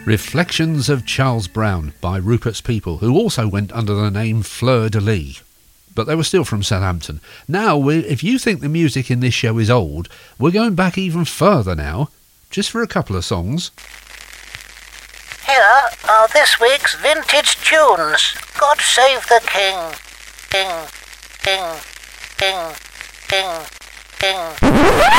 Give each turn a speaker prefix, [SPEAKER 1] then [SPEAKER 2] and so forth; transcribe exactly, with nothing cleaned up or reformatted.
[SPEAKER 1] Reflections of Charles Brown by Rupert's People, who also went under the name Fleur de Lis. But they were still from Southampton. Now, we, if you think the music in this show is old, we're going back even further now, just for a couple of songs.
[SPEAKER 2] Here are this week's vintage tunes. God Save the King. King, King, King, King, King.